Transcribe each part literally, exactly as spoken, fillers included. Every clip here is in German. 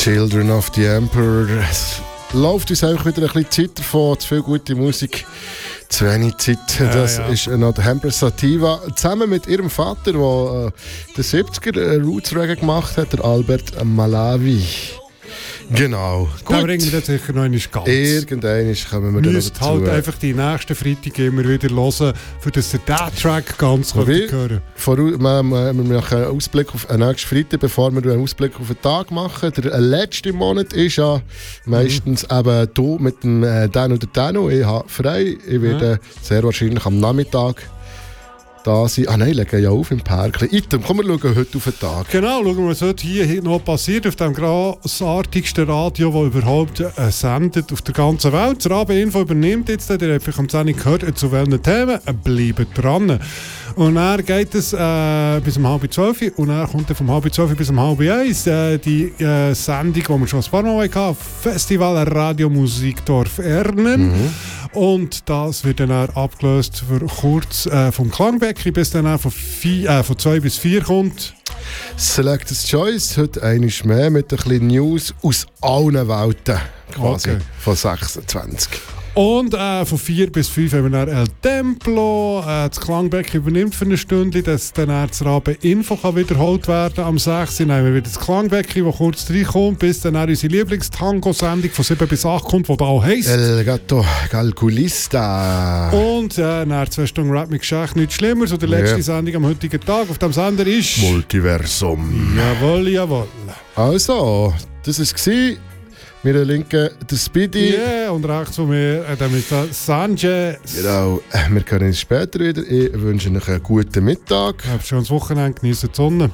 Children of the Emperor. Es läuft uns einfach wieder ein bisschen Zeit davon, zu viel gute Musik, zu wenig Zeit. Ja, das ja. ist noch der Empress Sativa, zusammen mit ihrem Vater, der äh, den siebziger Roots Reggae gemacht hat, der Albert Malawi. Genau. Da bringen wir das sicher noch einmal ganz. Irgendwann kommen wir dann müsst dazu. halt einfach die nächsten Freitag immer wieder hören, für das ihr diesen Track ganz könnt hören. Vor, wir, wir machen einen Ausblick auf den nächsten Freitag, bevor wir einen Ausblick auf den Tag machen. Der letzte Monat ist ja meistens mhm. eben du mit dem äh, Dan oder Dano. Ich habe frei. Ich werde ja. sehr wahrscheinlich am Nachmittag da sein. Ah nein, legen ja auf im Park. Item, komm, wir schauen heute auf den Tag. Genau, schauen wir, was heute hier noch passiert auf dem grossartigsten Radio, das überhaupt äh, sendet auf der ganzen Welt. Das Rabe-Info übernimmt jetzt, der hat vielleicht am zehn gehört, zu welchen Themen. Äh, bleibt dran. Und dann geht es äh, bis um halb zwölf und dann kommt er vom halb zwölf bis um halb eins äh, die äh, Sendung, die wir schon ein paar Mal hatten, Festival Radio Musikdorf Ernen. Mhm. Und das wird dann abgelöst für kurz äh, vom Klangbäckchen, bis dann auch von, vier, äh, von zwei bis vier kommt. Selectors Choice, heute einmal mehr mit ein bisschen News aus allen Welten, quasi, okay. Von sechsundzwanzig. Und äh, von vier bis fünf haben wir dann El Templo. Äh, das Klangbäckchen übernimmt für eine Stunde, dass dann das Rabe-Info kann wiederholt werden. Am sechs Dann haben wir wieder das Klangbäckchen, das kurz reinkommt, bis dann unsere Lieblingstango-Sendung von sieben bis acht kommt, die da auch heisst. El Gato Calculista. Und äh, nach zwei Stunden Rap mit Geschichte nichts Schlimmer. So die letzte yeah. Sendung am heutigen Tag auf dem Sender ist... Multiversum. Jawohl, jawohl. Also, das war es. Mir linken der Speedy. Ja, yeah, und rechts von mir äh, damit Sanchez. Genau, wir können uns später wieder. Ich wünsche euch einen guten Mittag. Habt schon das Wochenende, geniessen die Sonne.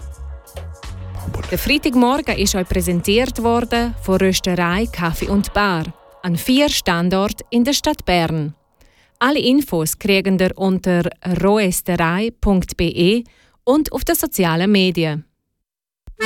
Der Freitagmorgen ist euch präsentiert worden von Rösterei, Kaffee und Bar an vier Standorten in der Stadt Bern. Alle Infos kriegen ihr unter roesterei punkt b e und auf den sozialen Medien.